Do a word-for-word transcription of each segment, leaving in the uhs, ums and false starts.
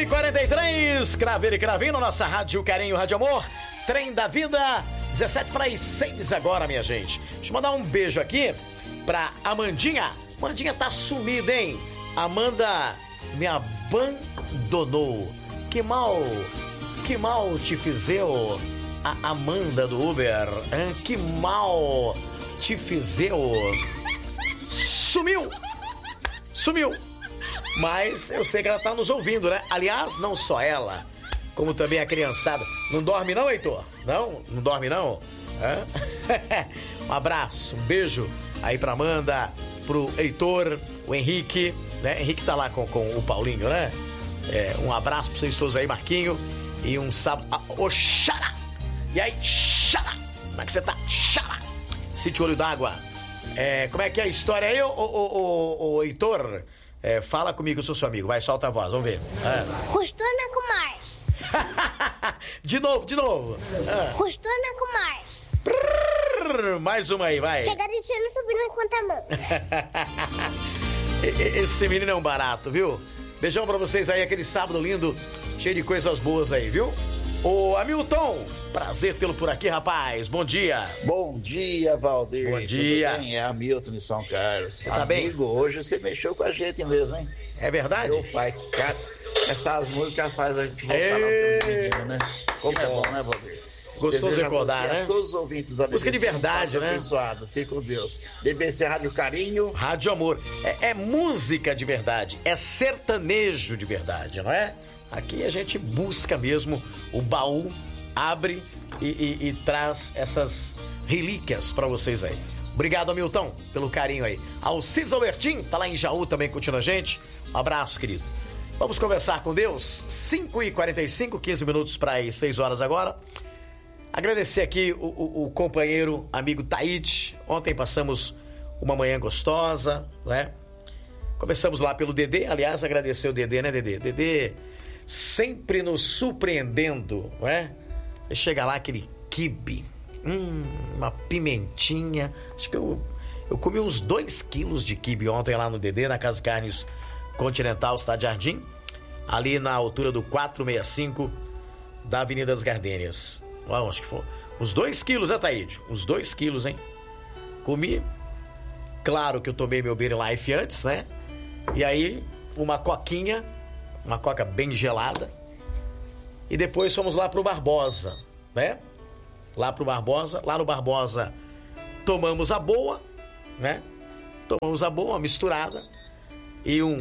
e quarenta e três, Craveiro e Cravino, nossa Rádio Carinho, Rádio Amor, Trem da Vida, dezessete para as seis agora, minha gente. Deixa eu mandar um beijo aqui pra Amandinha. Amandinha tá sumida, hein? Amanda me abandonou. Que mal, que mal te fizeu a Amanda do Uber, hein? Que mal te fizeu. Sumiu, sumiu. Mas eu sei que ela tá nos ouvindo, né? Aliás, não só ela, como também a criançada. Não dorme não, Heitor? Não? Não dorme não? Hã? Um abraço, um beijo aí pra Amanda, pro Heitor, o Henrique, né? Henrique tá lá com, com o Paulinho, né? É, um abraço pra vocês todos aí, Marquinho. E um sábado... Ah, ô, Xará! E aí, Xará? Como é que você tá? Xará! Sítio Olho d'Água. É, como é que é a história aí, ô, ô, ô, ô Heitor? É, fala comigo, eu sou seu amigo. Vai, solta a voz, vamos ver. Ah. Costuma com mais. De novo, de novo. Ah. Costuma com mais. Prrr, mais uma aí, vai. Chega descendo, subindo enquanto a mão. Esse menino é um barato, viu? Beijão pra vocês aí, aquele sábado lindo, cheio de coisas boas aí, viu? Ô, Hamilton, prazer tê-lo por aqui, rapaz. Bom dia. Bom dia, Valdir. Bom dia. Tudo bem? É Hamilton de São Carlos. Você tá bem? Amigo, hoje você mexeu com a gente mesmo, hein? É verdade? Meu pai, cata. Essas músicas fazem a gente voltar Ei. lá no menino, né? Como Que é bom. bom, né, Valdir? Gostoso Desejo a recordar, você, né? a todos os ouvintes da Música de D B C, verdade, um né? abençoado. Fique com Deus. D B C Rádio Carinho. Rádio Amor. É, é música de verdade, é sertanejo de verdade, não é? Aqui a gente busca mesmo o baú, abre e, e, e traz essas relíquias pra vocês aí. Obrigado, Hamilton, pelo carinho aí. Alcides Albertin, tá lá em Jaú também curtindo a gente. Um abraço, querido. Vamos conversar com Deus. cinco e quarenta e cinco, quinze minutos para as seis horas agora. Agradecer aqui o, o, o companheiro, amigo Taíde. Ontem passamos uma manhã gostosa, né? Começamos lá pelo Dedê. Aliás, agradecer o Dedê, né, Dedê? Dedê sempre nos surpreendendo, não é? Você chega lá, aquele quibe, hum, uma pimentinha. Acho que eu, eu comi uns dois quilos de quibe ontem lá no Dedê, na Casa Carnes Continental, Cidade Jardim, ali na altura do quatrocentos e sessenta e cinco da Avenida das Gardênias. Oh, acho que foi uns dois quilos, né, Taíde? Uns dois quilos, hein? Comi. Claro que eu tomei meu Beer Life antes, né? E aí, uma coquinha, uma coca bem gelada. E depois fomos lá pro Barbosa, né? Lá pro Barbosa. Lá no Barbosa, tomamos a boa, né? Tomamos a boa, uma misturada. E um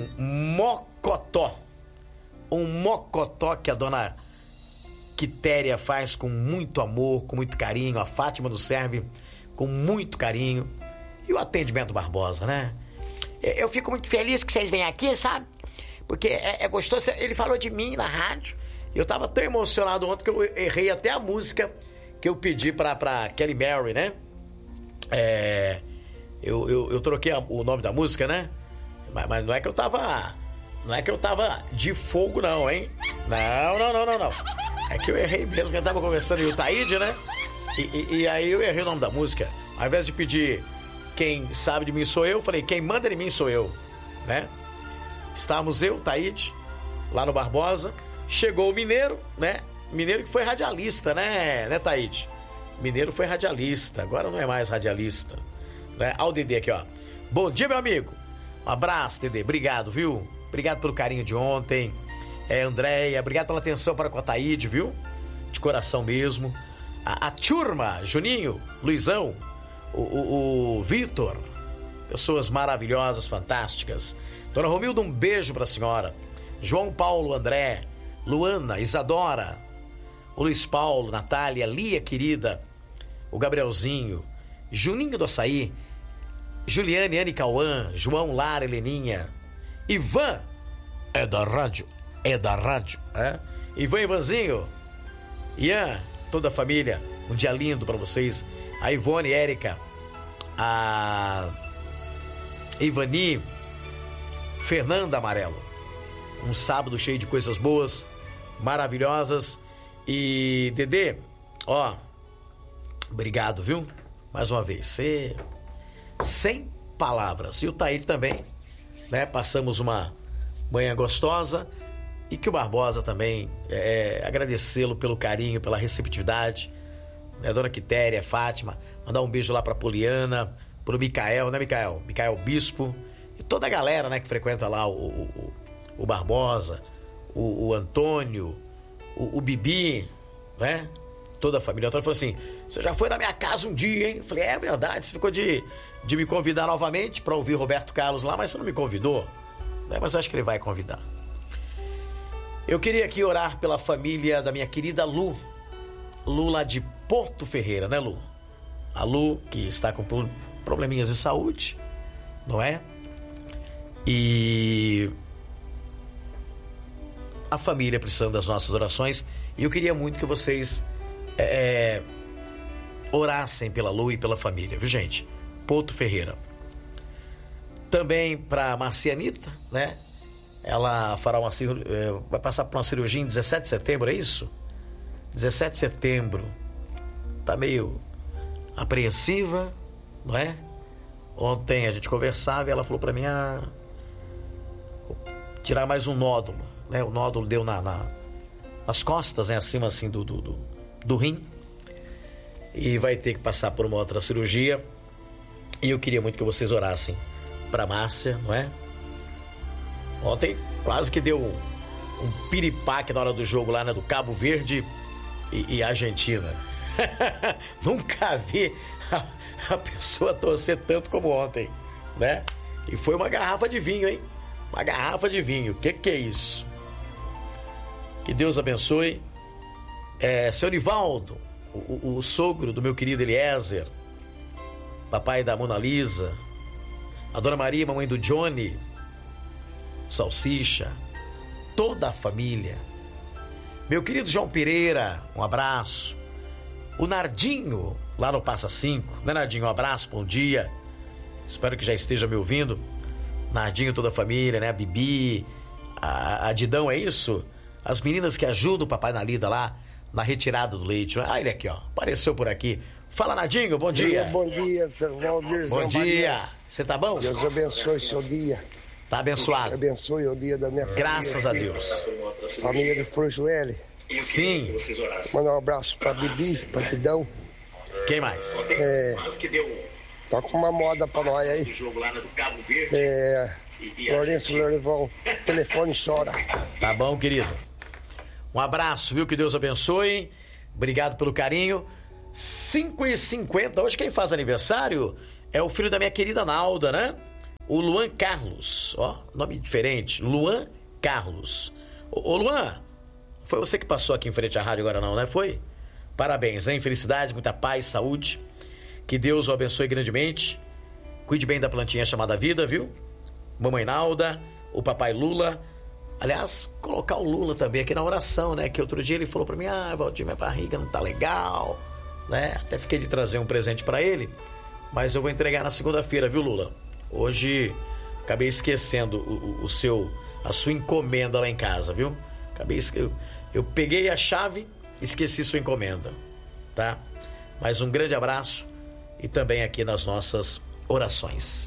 mocotó. Um mocotó que a dona Quitéria faz com muito amor, com muito carinho. A Fátima nos serve com muito carinho. E o atendimento Barbosa, né? Eu fico muito feliz que vocês vêm aqui, sabe? Porque é, é gostoso. Ele falou de mim na rádio. Eu tava tão emocionado ontem que eu errei até a música que eu pedi pra, pra Kelly Mary, né? É, eu, eu, eu troquei a, o nome da música, né? Mas, mas não é que eu tava... Não é que eu tava de fogo, não, hein? Não, não, não, não, não. É que eu errei mesmo, que eu tava conversando em Utaíde, né? E, e, e aí eu errei o nome da música. Ao invés de pedir quem sabe de mim sou eu, falei quem manda de mim sou eu, né? Estávamos eu, Taíde, lá no Barbosa. Chegou o Mineiro, né? Mineiro que foi radialista, né, né, Taíde? Mineiro foi radialista, agora não é mais radialista, né? Olha o Dedê aqui, ó. Bom dia, meu amigo. Um abraço, Dedê. Obrigado, viu? Obrigado pelo carinho de ontem. É, Andréia, obrigado pela atenção para com a Taíde, viu? De coração mesmo. A, a turma, Juninho, Luizão, o, o, o Vitor, pessoas maravilhosas, fantásticas. Dona Romilda, um beijo pra senhora. João Paulo, André, Luana, Isadora, o Luiz Paulo, Natália, Lia querida, o Gabrielzinho, Juninho do Açaí, Juliane, Anne Cauã, João, Lara, Heleninha, Ivan, é da rádio, é da rádio, é? Ivan, Ivanzinho, Ian, toda a família, um dia lindo pra vocês. A Ivone, Érica, a Ivani, Fernanda Amarelo. Um sábado cheio de coisas boas, maravilhosas. E Dedê, ó, obrigado, viu? Mais uma vez, você sem palavras. E o Taíde também, né? Passamos uma manhã gostosa E que o Barbosa também, é, agradecê-lo pelo carinho, pela receptividade, né? Dona Quitéria, Fátima, mandar um beijo lá pra Poliana, pro Micael, né, Micael? Micael Bispo, e toda a galera, né, que frequenta lá o, o, o Barbosa, o, o Antônio, o, o Bibi, né? Toda a família. O Antônio falou assim: você já foi na minha casa um dia, hein? Eu falei: é verdade, você ficou de, de me convidar novamente pra ouvir Roberto Carlos lá, mas você não me convidou, né? Mas eu acho que ele vai convidar. Eu queria aqui orar pela família da minha querida Lu. Lu lá de Porto Ferreira, né, Lu? A Lu, que está com probleminhas de saúde, não é? E a família precisando das nossas orações. E eu queria muito que vocês é, orassem pela Lu e pela família, viu, gente? Porto Ferreira. Também para Marcianita, né? Ela fará uma vai passar por uma cirurgia em dezessete de setembro, é isso? dezessete de setembro. Tá meio apreensiva, não é? Ontem a gente conversava e ela falou pra mim: ah, vou tirar mais um nódulo, né? O nódulo deu na, na, nas costas, né? Acima assim do, do, do, do rim. E vai ter que passar por uma outra cirurgia. E eu queria muito que vocês orassem pra Márcia, não é? Ontem quase que deu um, um piripaque na hora do jogo lá, né? Do Cabo Verde e, e Argentina. Nunca vi a, a pessoa torcer tanto como ontem, né? E foi uma garrafa de vinho, hein? Uma garrafa de vinho. Que que é isso? Que Deus abençoe. É, seu Nivaldo, o, o, o sogro do meu querido Eliezer, papai da Mona Lisa, a Dona Maria, mamãe do Johnny, Salsicha, toda a família. Meu querido João Pereira, um abraço. O Nardinho, lá no Passa Cinco, né, Nardinho? Um abraço, bom dia. Espero que já esteja me ouvindo. Nardinho, toda a família, né? A Bibi, a, a Didão, é isso? As meninas que ajudam o papai na lida lá, na retirada do leite. Ah, ele aqui, ó, apareceu por aqui. Fala, Nardinho, bom dia. Bom dia, seu Valdir. Bom dia. Você tá bom? Deus abençoe seu dia. Tá abençoado. Abençoe o dia da minha família. Graças a Deus. Família de Flor Joelho. Sim. Manda um abraço pra Bibi, pra Didão. Quem mais? É, toca uma moda pra nós aí. É, Lourenço Lorivão, telefone chora. Tá bom, querido. Um abraço, viu? Que Deus abençoe. Obrigado pelo carinho. cinco e cinquenta. Hoje quem faz aniversário é o filho da minha querida Nalda, né? O Luan Carlos. Ó, nome diferente. Luan Carlos. Ô, ô Luan, foi você que passou aqui em frente à rádio agora não, né? Foi? Parabéns, hein? Felicidade, muita paz, saúde. Que Deus o abençoe grandemente. Cuide bem da plantinha chamada vida, viu? Mamãe Nalda, o papai Lula. Aliás, colocar o Lula também aqui na oração, né? Que outro dia ele falou pra mim: ah, Valdir, minha barriga não tá legal, né? Até fiquei de trazer um presente pra ele, mas eu vou entregar na segunda-feira, viu, Lula? Hoje acabei esquecendo o, o, o seu, a sua encomenda lá em casa, viu? Acabei, eu, eu peguei a chave, esqueci sua encomenda, tá? Mas um grande abraço e também aqui nas nossas orações.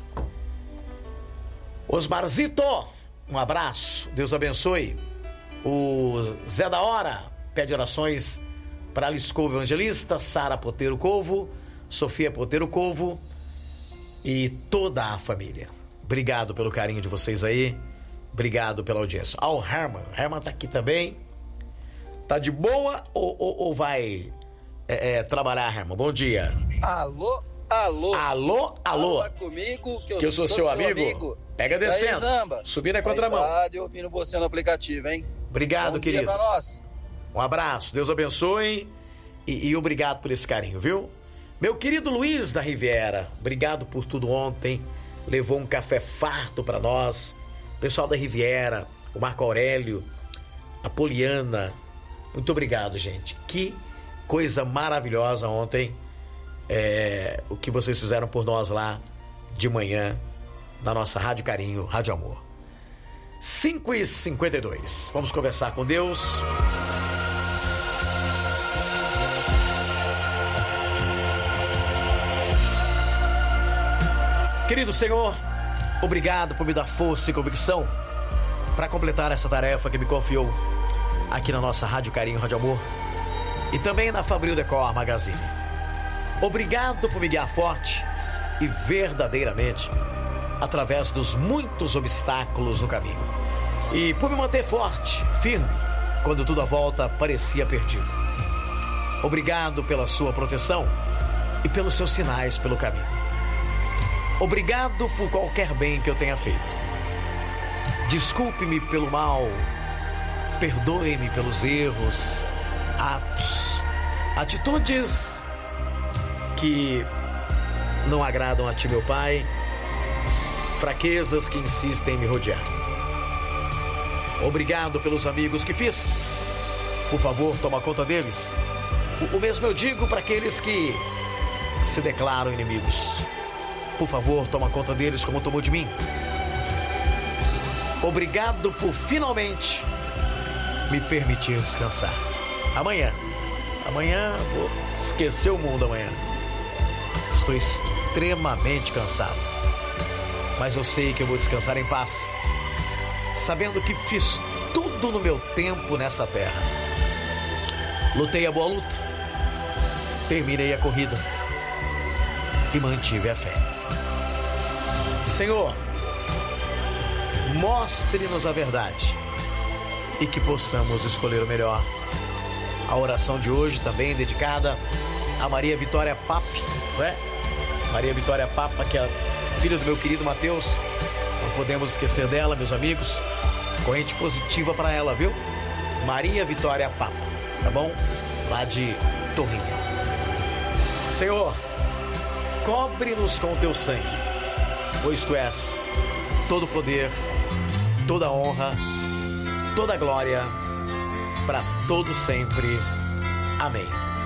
Osmarzito, um abraço, Deus abençoe. O Zé da Hora pede orações para Alice Couvo Evangelista, Sara Poteiro Couvo, Sofia Poteiro Couvo e toda a família. Obrigado pelo carinho de vocês aí. Obrigado pela audiência. Ah, o Herman. O Herman tá aqui também. Tá de boa ou, ou, ou vai é, é, trabalhar, Herman? Bom dia. Alô, alô. Alô, alô. Fala comigo que eu, que eu sou, sou seu amigo. amigo. Pega descendo. Aí, subindo a contramão. Rádio, ouvindo você no aplicativo, hein? Obrigado, Bom querido. Dia pra nós. Um abraço. Deus abençoe e, e obrigado por esse carinho, viu? Meu querido Luiz da Riviera, obrigado por tudo ontem. Levou um café farto pra nós. Pessoal da Riviera, o Marco Aurélio, a Poliana, muito obrigado, gente. Que coisa maravilhosa ontem, é, o que vocês fizeram por nós lá de manhã, na nossa Rádio Carinho, Rádio Amor. cinco e cinquenta e dois, vamos conversar com Deus. Querido Senhor, obrigado por me dar força e convicção para completar essa tarefa que me confiou aqui na nossa Rádio Carinho, Rádio Amor e também na Fabril Decor Magazine. Obrigado por me guiar forte e verdadeiramente através dos muitos obstáculos no caminho e por me manter forte, firme, quando tudo à volta parecia perdido. Obrigado pela sua proteção e pelos seus sinais pelo caminho. Obrigado por qualquer bem que eu tenha feito. Desculpe-me pelo mal, perdoe-me pelos erros, atos, atitudes que não agradam a ti, meu Pai, fraquezas que insistem em me rodear. Obrigado pelos amigos que fiz. Por favor, toma conta deles. O mesmo eu digo para aqueles que se declaram inimigos. Por favor, toma conta deles como tomou de mim. Obrigado por finalmente me permitir descansar. Amanhã, amanhã vou esquecer o mundo amanhã. Estou extremamente cansado, mas eu sei que eu vou descansar em paz, sabendo que fiz tudo no meu tempo nessa terra. Lutei a boa luta, terminei a corrida e mantive a fé. Senhor, mostre-nos a verdade e que possamos escolher o melhor. A oração de hoje também é dedicada a Maria Vitória Pape, não é? Maria Vitória Papa, que é filha do meu querido Mateus. Não podemos esquecer dela, meus amigos. Corrente positiva para ela, viu? Maria Vitória Papa, tá bom? Lá de Torrinha. Senhor, cobre-nos com o teu sangue, pois tu és todo o poder, toda a honra, toda a glória, para todo sempre. Amém.